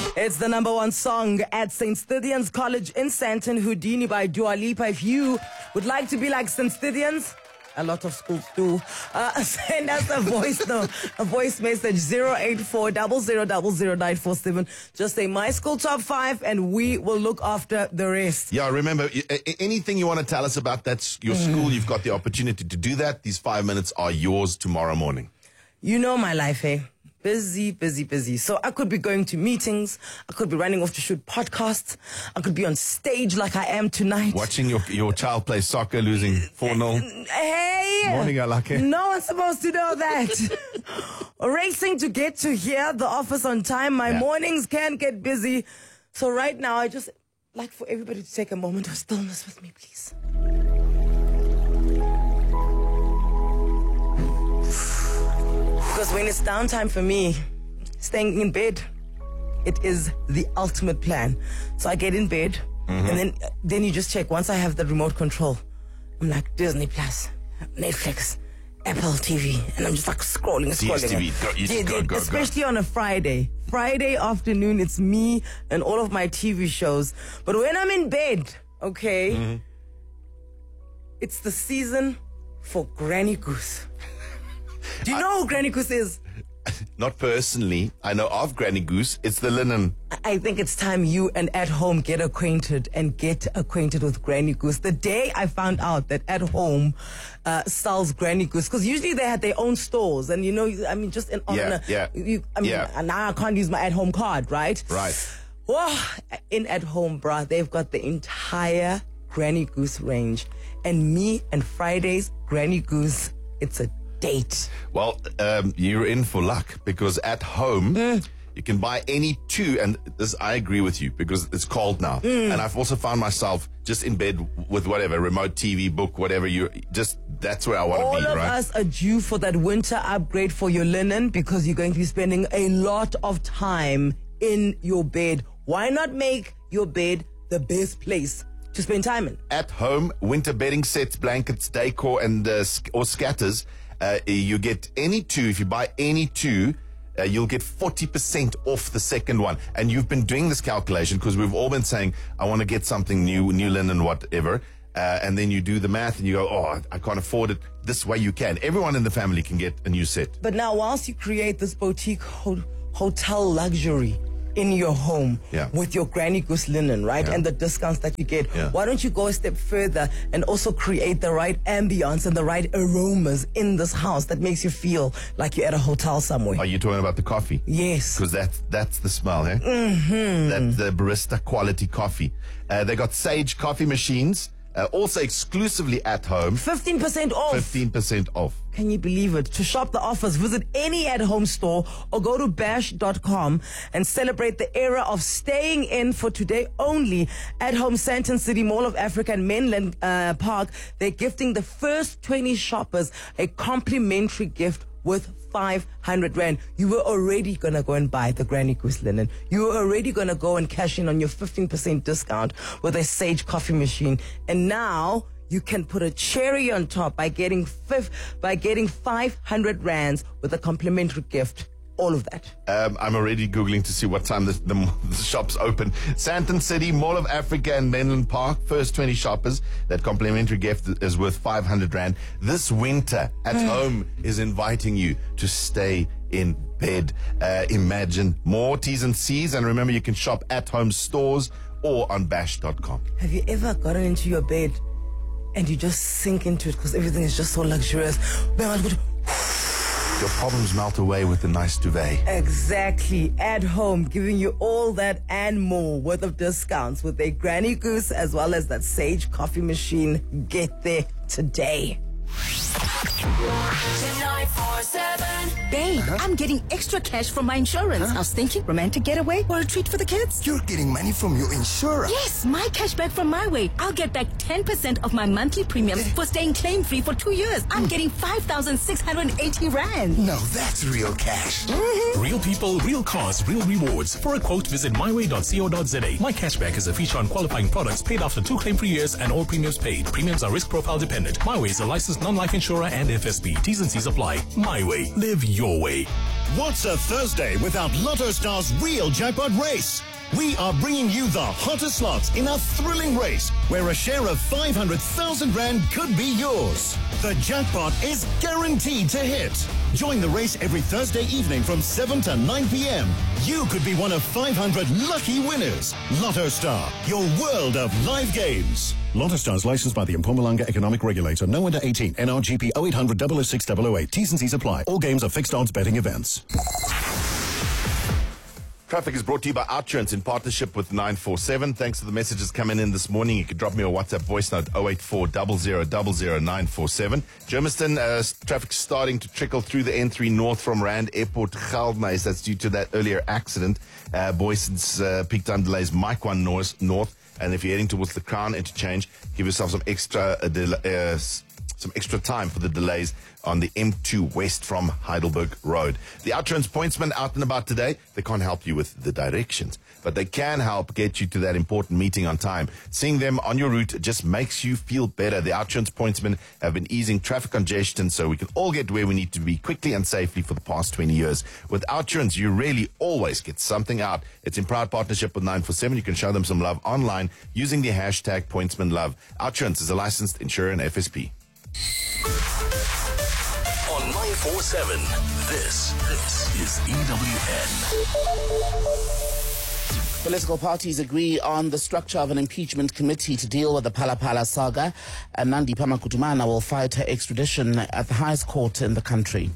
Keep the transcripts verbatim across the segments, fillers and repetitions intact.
It's the number one song at Saint Stithians College in Sandton, Houdini by Dua Lipa. If you would like to be like Saint Stithians, a lot of schools do, uh, send us a voice note, a voice message, zero eight four, zero zero zero zero nine four seven. Just say my school top five and we will look after the rest. Yeah, remember, anything you want to tell us about that's your mm. school, you've got the opportunity to do that. These five minutes are yours tomorrow morning. You know my life, eh? Busy, busy, busy. So I could be going to meetings. I could be running off to shoot podcasts. I could be on stage like I am tonight. Watching your your child play soccer, losing four nil. Hey! Morning, Alake. No one's supposed to know that. Racing to get to here, the office on time. My yeah. mornings can get busy. So right now, I just like for everybody to take a moment of stillness with me, please. Because when it's downtime for me, staying in bed, it is the ultimate plan. So I get in bed, mm-hmm. and then then you just check. Once I have the remote control, I'm like, Disney Plus, Netflix, Apple T V, and I'm just like scrolling, scrolling. D S T V, go, you just go, go, Especially go. on a Friday. Friday afternoon, it's me and all of my T V shows. But when I'm in bed, okay, mm-hmm. it's the season for Granny Goose. Do you I, know who Granny Goose is? Not personally. I know of Granny Goose. It's the linen. I think it's time you and At Home get acquainted and get acquainted with Granny Goose. The day I found out that At Home uh, sells Granny Goose, because usually they had their own stores, and you know, I mean, just in yeah, honor. Yeah, you, I mean, yeah. now I can't use my At Home card, right? Right. Well, in At Home, bruh, they've got the entire Granny Goose range, and me and Friday's Granny Goose, it's a date. Well, um, you're in for luck, because At Home, mm. you can buy any two, and this I agree with you, because it's cold now. Mm. And I've also found myself just in bed with whatever, remote T V, book, whatever, you just, that's where I want to be, All of right? us are due for that winter upgrade for your linen, because you're going to be spending a lot of time in your bed. Why not make your bed the best place to spend time in? At Home, winter bedding sets, blankets, decor, and uh, or scatters. Uh, you get any two. If you buy any two, uh, you'll get forty percent off the second one. And you've been doing this calculation because we've all been saying, I want to get something new, new linen, whatever. Uh, and then you do the math and you go, oh, I can't afford it. This way you can. Everyone in the family can get a new set. But now, whilst you create this boutique ho- hotel luxury in your home yeah. with your Granny Goose linen, right? Yeah. And the discounts that you get. Yeah. Why don't you go a step further and also create the right ambience and the right aromas in this house that makes you feel like you're at a hotel somewhere? Are you talking about the coffee? Yes. Because that's, that's the smell, eh? Mm-hmm. That's the barista quality coffee. Uh, they got Sage coffee machines. Uh, also exclusively At Home. fifteen percent off. fifteen percent off. Can you believe it? To shop the offers, visit any At Home store or go to bash dot com and celebrate the era of staying in for today only. At Home Sandton City, Mall of Africa and Mainland uh, Park, they're gifting the first twenty shoppers a complimentary gift with five hundred rand. You were already going to go and buy the Granny Goose linen. You were already going to go and cash in on your fifteen percent discount with a Sage coffee machine. And now you can put a cherry on top by getting fifth, by getting five hundred rands with a complimentary gift. All of that. Um, I'm already Googling to see what time the, the, the shop's open. Sandton City, Mall of Africa and Mainland Park. First twenty shoppers. That complimentary gift is worth five hundred rand. This winter, At Home is inviting you to stay in bed. Uh, imagine more T's and C's. And remember, you can shop At Home stores or on bash dot com. Have you ever gotten into your bed and you just sink into it because everything is just so luxurious? Your problems melt away with a nice duvet. Exactly. At Home, giving you all that and more worth of discounts with a Granny Goose as well as that Sage coffee machine. Get there today. nine four seven Babe, uh-huh. I'm getting extra cash from my insurance. Huh? I was thinking romantic getaway or a treat for the kids. You're getting money from your insurer? Yes, my cash back from My Way. I'll get back ten percent of my monthly premiums for staying claim-free for two years. I'm getting five thousand six hundred eighty rand. Now that's real cash. Mm-hmm. Real people, real cars, real rewards. For a quote, visit my way dot co dot za. My Cashback is a feature on qualifying products paid after two claim-free years and all premiums paid. Premiums are risk profile dependent. My Way is a licensed non-life insurer and F S B. T's and C's apply. My Way. Live your way. What's a Thursday without Lotto Star's real jackpot race? We are bringing you the hottest slots in a thrilling race where a share of five hundred thousand rand could be yours. The jackpot is guaranteed to hit. Join the race every Thursday evening from seven to nine p.m. You could be one of five hundred lucky winners. Lotto Star, your world of live games. Lotto Star is licensed by the Mpumalanga Economic Regulator. No under eighteen. N R G P oh eight hundred, double oh six, double oh eight. T's and C's apply. All games are fixed odds betting events. Traffic is brought to you by Outsurance in partnership with nine four seven. Thanks for the messages coming in this morning. You can drop me a WhatsApp voice note oh eight four, zero zero zero zero nine four seven. Germiston, uh, traffic starting to trickle through the N three north from Rand Airport to Geldnys. That's due to that earlier accident. Uh, Boyson's uh, peak time delays, Mike one north, north. And if you're heading towards the Crown interchange, give yourself some extra uh, del- uh, some extra time for the delays on the M two west from Heidelberg Road. The Outsurance pointsmen out and about today, they can't help you with the directions, but they can help get you to that important meeting on time. Seeing them on your route just makes you feel better. The Outsurance pointsmen have been easing traffic congestion so we can all get where we need to be quickly and safely for the past twenty years. With Outsurance, you really always get something out. It's in proud partnership with nine four seven. You can show them some love online using the hashtag pointsmanlove. Outsurance is a licensed insurer and F S P. On nine four seven, this, this is E W N. Political parties agree on the structure of an impeachment committee to deal with the Phala Phala saga, and Nandi Pamakutumana will fight her extradition at the highest court in the country.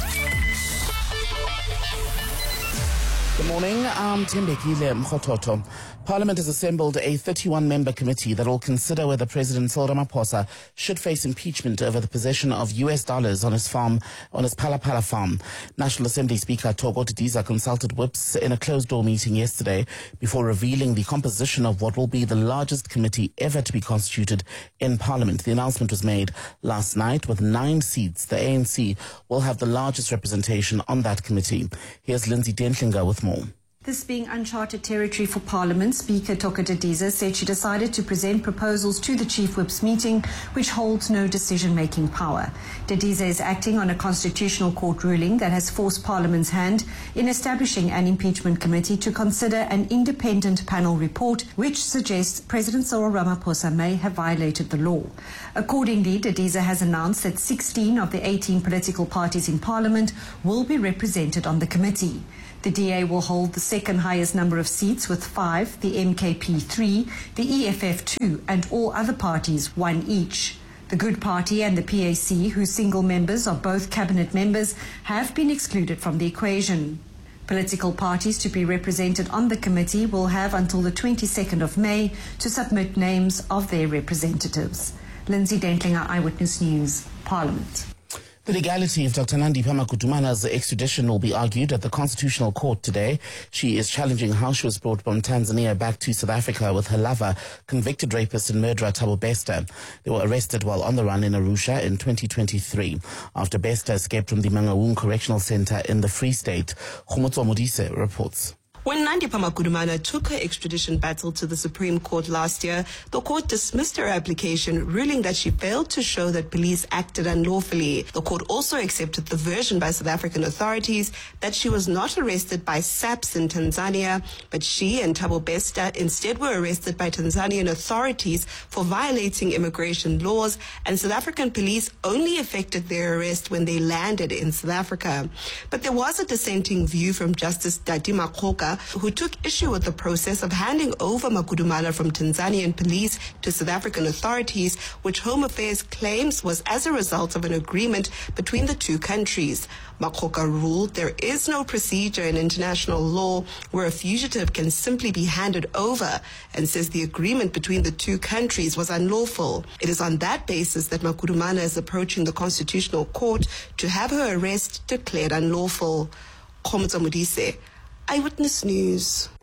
Good morning, I'm Tembekile Mkhototo. Parliament has assembled a thirty-one member committee that will consider whether President Cyril Ramaphosa should face impeachment over the possession of U S dollars on his farm, on his Phala Phala farm. National Assembly Speaker Thoko Didiza consulted whips in a closed-door meeting yesterday before revealing the composition of what will be the largest committee ever to be constituted in Parliament. The announcement was made last night. With nine seats, the A N C will have the largest representation on that committee. Here's Lindsay Dentlinger with more. This being uncharted territory for Parliament, Speaker Thoko Didiza said she decided to present proposals to the Chief Whip's meeting, which holds no decision-making power. Didiza is acting on a constitutional court ruling that has forced Parliament's hand in establishing an impeachment committee to consider an independent panel report which suggests President Cyril Ramaphosa may have violated the law. Accordingly, Didiza has announced that sixteen of the eighteen political parties in Parliament will be represented on the committee. The D A will hold the second highest number of seats with five, the M K P three, the E F F two, and all other parties one each. The Good Party and the P A C, whose single members are both cabinet members, have been excluded from the equation. Political parties to be represented on the committee will have until the twenty-second of May to submit names of their representatives. Lindsay Dentlinger, Eyewitness News, Parliament. The legality of Doctor Nandi Pamakutumana's extradition will be argued at the Constitutional Court today. She is challenging how she was brought from Tanzania back to South Africa with her lover, convicted rapist and murderer Thabo Bester. They were arrested while on the run in Arusha in twenty twenty-three after Bester escaped from the Mangaung Correctional Center in the Free State. Khomotso Modise reports. When Nandi Pamakutumana took her extradition battle to the Supreme Court last year, the court dismissed her application, ruling that she failed to show that police acted unlawfully. The court also accepted the version by South African authorities that she was not arrested by SAPS in Tanzania, but she and Thabo Bester instead were arrested by Tanzanian authorities for violating immigration laws, and South African police only effected their arrest when they landed in South Africa. But there was a dissenting view from Justice Dati Makgoka, who took issue with the process of handing over Makutumana from Tanzanian police to South African authorities, which Home Affairs claims was as a result of an agreement between the two countries. Makgoka ruled there is no procedure in international law where a fugitive can simply be handed over, and says the agreement between the two countries was unlawful. It is on that basis that Makutumana is approaching the Constitutional Court to have her arrest declared unlawful. Khomotso Modise, Eyewitness News.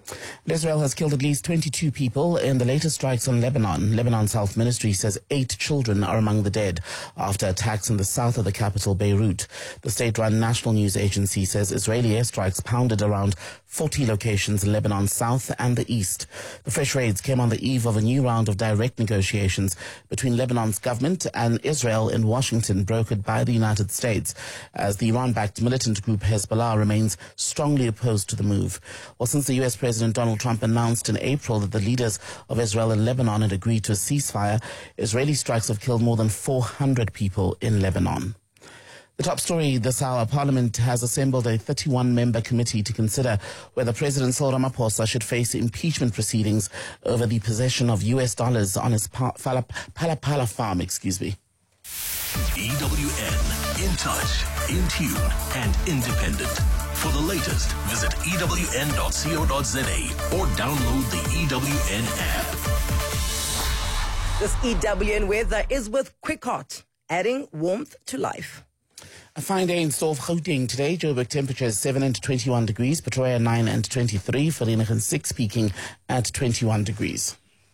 Israel has killed at least twenty-two people in the latest strikes on Lebanon. Lebanon's health ministry says eight children are among the dead after attacks in the south of the capital, Beirut. The state-run national news agency says Israeli airstrikes pounded around forty locations in Lebanon's south and the east. The fresh raids came on the eve of a new round of direct negotiations between Lebanon's government and Israel in Washington, brokered by the United States, as the Iran-backed militant group Hezbollah remains strongly opposed to the move. Well, since the U S President Donald Trump announced in April that the leaders of Israel and Lebanon had agreed to a ceasefire, Israeli strikes have killed more than four hundred people in Lebanon. The top story this hour: Parliament has assembled a thirty-one member committee to consider whether President Cyril Ramaphosa should face impeachment proceedings over the possession of U S dollars on his pa- Phala Phala farm. Excuse me. E W N, in touch, in tune, and independent. For the latest, visit E W N dot co dot z a or download the E W N app. This E W N weather is with Quickot, adding warmth to life. A fine day in store for Gauteng today. Joburg temperatures seven and twenty-one degrees, Pretoria nine and twenty-three, Vereeniging six peaking at twenty-one degrees.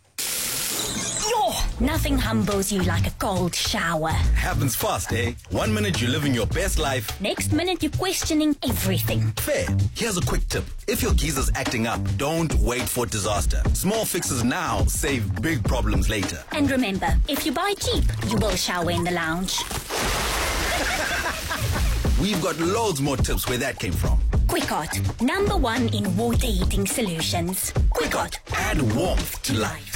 Nothing humbles you like a cold shower. Happens fast, eh? One minute you're living your best life. Next minute you're questioning everything. Fair. Here's a quick tip. If your geezer's acting up, don't wait for disaster. Small fixes now save big problems later. And remember, if you buy cheap, you will shower in the lounge. We've got loads more tips where that came from. Quickot, number one in water heating solutions. Quickot, add warmth to life.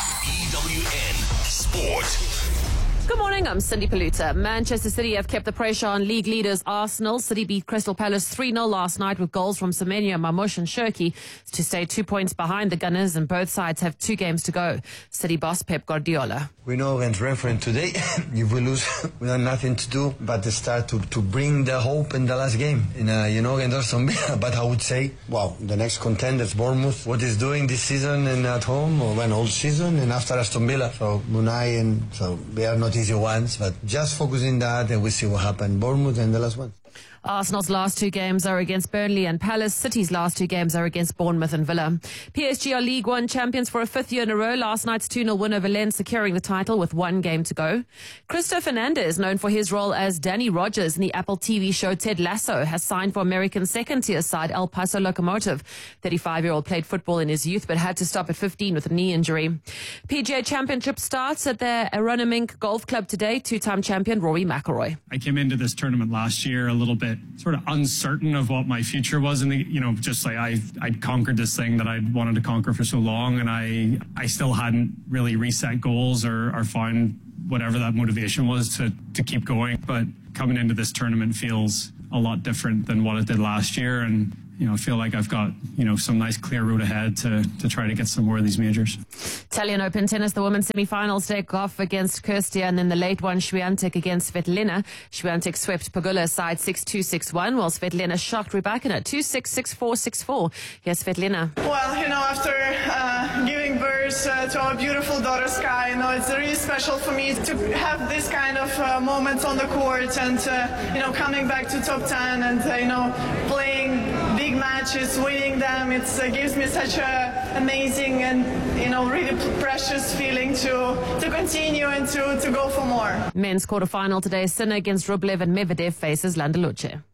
E W N Sport. Good morning, I'm Cindy Paluta. Manchester City have kept the pressure on league leaders Arsenal. City beat Crystal Palace three nil last night with goals from Semenyo, Marmoush and Shirky to stay two points behind the Gunners, and both sides have two games to go. City boss Pep Guardiola. We know against Brentford today, if we lose, we have nothing to do but to start to, to bring the hope in the last game, in uh, you know, against Aston Villa. But I would say, well, the next contenders, Bournemouth, what is doing this season and at home, or when all season, and after Aston Villa. So Munai, and so we are not easy ones, but just focusing that and we see what happened. Bournemouth and the last one. Arsenal's last two games are against Burnley and Palace. City's last two games are against Bournemouth and Villa. P S G are League One champions for a fifth year in a row. Last night's two nil win over Lens securing the title with one game to go. Cristo Fernandez, known for his role as Danny Rogers in the Apple T V show Ted Lasso, has signed for American second-tier side El Paso Locomotive. thirty-five-year-old played football in his youth but had to stop at fifteen with a knee injury. P G A Championship starts at the Aronimink Golf Club today. Two-time champion Rory McIlroy. I came into this tournament last year a little bit sort of uncertain of what my future was, and you know, just like I I'd conquered this thing that I'd wanted to conquer for so long, and I I still hadn't really reset goals or, or found whatever that motivation was to to keep going. But coming into this tournament feels a lot different than what it did last year, and you know, I feel like I've got, you know, some nice clear route ahead to, to try to get some more of these majors. Italian Open tennis, the women's semi-finals take off against Kirstia, and then the late one, Swiatek against Svetlina. Swiatek swept Pegula side six two, six one, while Svetlina shocked Rybakina two six, six four, six four. Here's Svetlina. Well, you know, after uh, giving birth uh, to our beautiful daughter Sky, you know, it's really special for me to have this kind of uh, moments on the court, and, uh, you know, coming back to top ten and, uh, you know, playing big matches, winning them. It uh, gives me such a amazing and, you know, really precious feeling to to continue and to, to go for more. Men's quarterfinal today, Sinner against Rublev and Medvedev faces Landaluce.